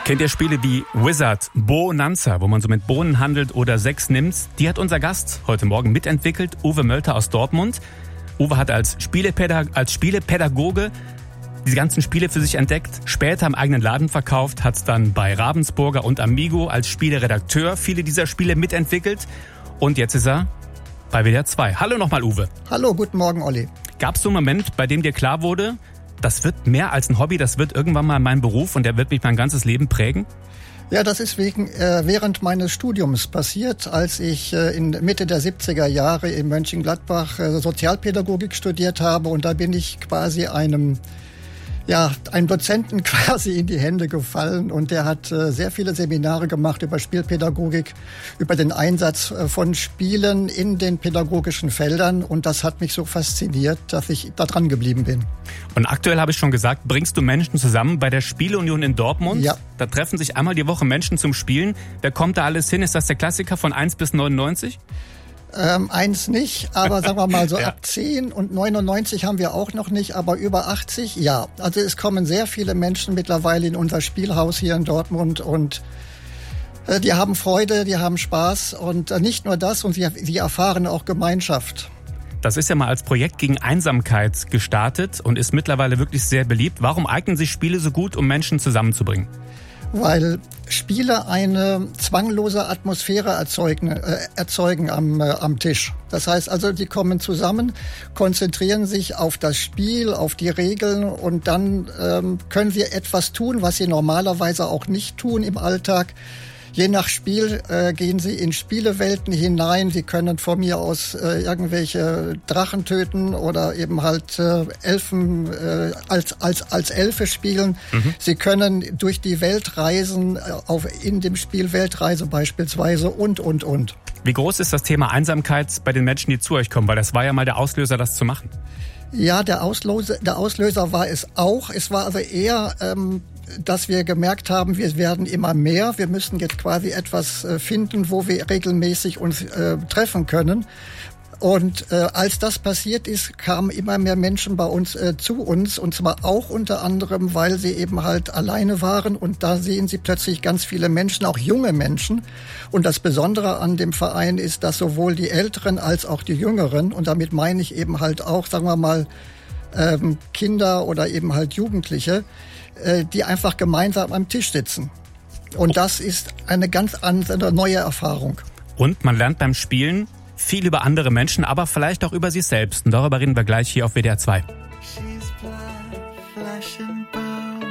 Kennt ihr Spiele wie Wizard, Bonanza, wo man so mit Bohnen handelt, oder 6 Nimm's? Die hat unser Gast heute Morgen mitentwickelt, Uwe Mölter aus Dortmund. Uwe hat als Spielepädagoge diese ganzen Spiele für sich entdeckt, später im eigenen Laden verkauft, hat es dann bei Ravensburger und Amigo als Spieleredakteur viele dieser Spiele mitentwickelt. Und jetzt ist er bei WDR 2. Hallo nochmal, Uwe. Hallo, guten Morgen, Olli. Gab es so einen Moment, bei dem dir klar wurde, das wird mehr als ein Hobby, das wird irgendwann mal mein Beruf und der wird mich mein ganzes Leben prägen? Ja, das ist während meines Studiums passiert, als ich in Mitte der 70er Jahre in Mönchengladbach Sozialpädagogik studiert habe, und da bin ich quasi einem Dozenten quasi in die Hände gefallen, und der hat sehr viele Seminare gemacht über Spielpädagogik, über den Einsatz von Spielen in den pädagogischen Feldern, und das hat mich so fasziniert, dass ich da dran geblieben bin. Und aktuell, habe ich schon gesagt, bringst du Menschen zusammen bei der Spieleunion in Dortmund. Ja. Da treffen sich einmal die Woche Menschen zum Spielen. Wer kommt da alles hin? Ist das der Klassiker von 1 bis 99? 1 nicht, aber sagen wir mal so Ja. ab 10, und 99 haben wir auch noch nicht, aber über 80, ja. Also es kommen sehr viele Menschen mittlerweile in unser Spielhaus hier in Dortmund, und die haben Freude, die haben Spaß, und nicht nur das, und sie erfahren auch Gemeinschaft. Das ist ja mal als Projekt gegen Einsamkeit gestartet und ist mittlerweile wirklich sehr beliebt. Warum eignen sich Spiele so gut, um Menschen zusammenzubringen? Weil Spiele eine zwanglose Atmosphäre erzeugen am Tisch. Das heißt also, die kommen zusammen, konzentrieren sich auf das Spiel, auf die Regeln, und dann können wir etwas tun, was sie normalerweise auch nicht tun im Alltag. Je nach Spiel gehen sie in Spielewelten hinein. Sie können von mir aus irgendwelche Drachen töten oder eben halt Elfen als Elfe spielen. Mhm. Sie können durch die Welt reisen, in dem Spiel Weltreise beispielsweise und. Wie groß ist das Thema Einsamkeit bei den Menschen, die zu euch kommen? Weil das war ja mal der Auslöser, das zu machen. Ja, der Auslöser war es auch. Es war also eher, dass wir gemerkt haben, wir werden immer mehr. Wir müssen jetzt quasi etwas finden, wo wir regelmäßig uns treffen können. Und als das passiert ist, kamen immer mehr Menschen bei uns zu uns, und zwar auch unter anderem, weil sie eben halt alleine waren, und da sehen sie plötzlich ganz viele Menschen, auch junge Menschen. Und das Besondere an dem Verein ist, dass sowohl die Älteren als auch die Jüngeren, und damit meine ich eben halt auch, sagen wir mal, Kinder oder eben halt Jugendliche, die einfach gemeinsam am Tisch sitzen. Und das ist eine ganz andere, neue Erfahrung. Und man lernt beim Spielen viel über andere Menschen, aber vielleicht auch über sich selbst. Und darüber reden wir gleich hier auf WDR 2.